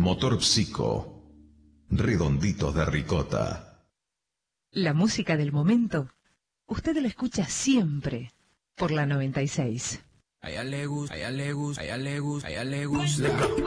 motor Psico. Redonditos de ricota. La música del momento, usted la escucha siempre por la 96. A ella le gusta, a ella le gusta, a ella le gusta, a ella le gusta.